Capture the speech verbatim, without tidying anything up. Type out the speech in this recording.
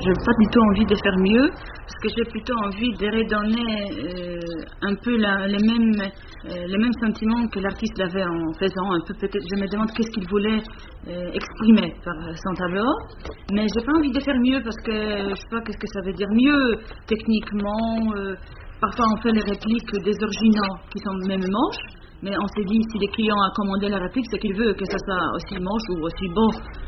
j'ai pas du tout envie de faire mieux, parce que j'ai plutôt envie de redonner euh, un peu la, les, mêmes, euh, les mêmes sentiments que l'artiste avait en faisant un peu, peut-être, je me demande qu'est-ce qu'il voulait euh, exprimer par son tableau, mais j'ai pas envie de faire mieux, parce que je sais pas qu'est-ce que ça veut dire mieux, techniquement, euh, parfois on fait les répliques des originaux qui sont même moches, mais on s'est dit, si le client a commandé la réplique, c'est qu'il veut que ça soit aussi moche ou aussi beau.